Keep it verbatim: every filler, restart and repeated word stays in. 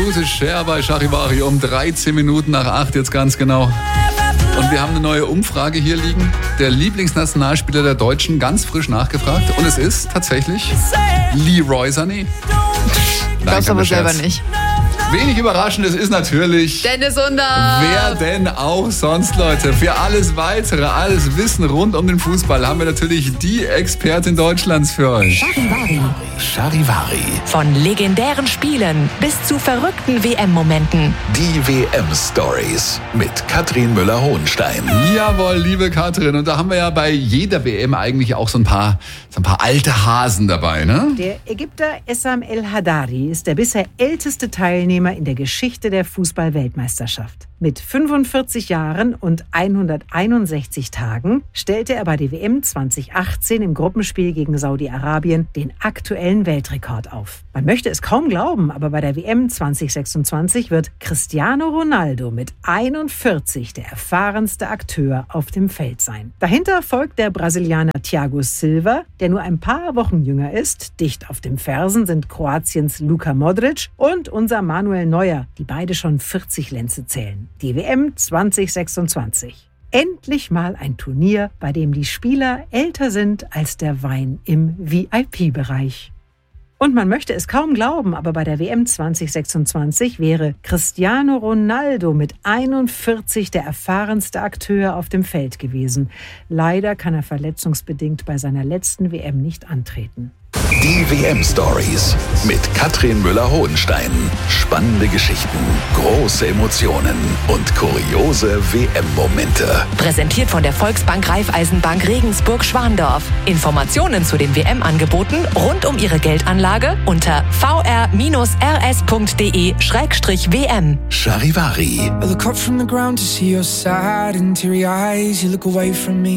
Music Share bei Charivari um dreizehn Minuten nach acht jetzt ganz genau. Und wir haben eine neue Umfrage hier liegen. Der Lieblingsnationalspieler der Deutschen, ganz frisch nachgefragt. Und es ist tatsächlich Leroy Sané. Glaubst aber selber nicht. Wenig überraschend, es ist natürlich Dennis Undaff. Wer denn auch sonst, Leute? Für alles Weitere, alles Wissen rund um den Fußball haben wir natürlich die Expertin Deutschlands für euch. Charivari. Charivari. Von legendären Spielen bis zu verrückten W M-Momenten. Die W M-Stories mit Katrin Müller-Hohenstein. Jawohl, liebe Katrin. Und da haben wir ja bei jeder W M eigentlich auch so ein paar, so ein paar alte Hasen dabei, ne? Der Ägypter Essam El Hadari ist der bisher älteste Teilnehmer in der Geschichte der Fußball-Weltmeisterschaft. Mit fünfundvierzig Jahren und hunderteinundsechzig Tagen stellte er bei der W M zwanzig achtzehn im Gruppenspiel gegen Saudi-Arabien den aktuellen Weltrekord auf. Man möchte es kaum glauben, aber bei der W M zwanzig sechsundzwanzig wird Cristiano Ronaldo mit einundvierzig der erfahrenste Akteur auf dem Feld sein. Dahinter folgt der Brasilianer Thiago Silva, der nur ein paar Wochen jünger ist. Dicht auf dem Fersen sind Kroatiens Luka Modric und unser Manuel Neuer, die beide schon vierzig Lenze zählen. Die W M zwanzig sechsundzwanzig. Endlich mal ein Turnier, bei dem die Spieler älter sind als der Wein im V I P-Bereich. Und man möchte es kaum glauben, aber bei der W M zwanzig sechsundzwanzig wäre Cristiano Ronaldo mit einundvierzig der erfahrenste Akteur auf dem Feld gewesen. Leider kann er verletzungsbedingt bei seiner letzten W M nicht antreten. Die W M-Stories mit Katrin Müller-Hohenstein. Spannende Geschichten, große Emotionen und kuriose W M-Momente. Präsentiert von der Volksbank Raiffeisenbank Regensburg-Schwandorf. Informationen zu den W M-Angeboten rund um Ihre Geldanlage unter v r r s punkt d e slash w m. Charivari. I look up from the ground to see your sad and teary eyes. You look away from me.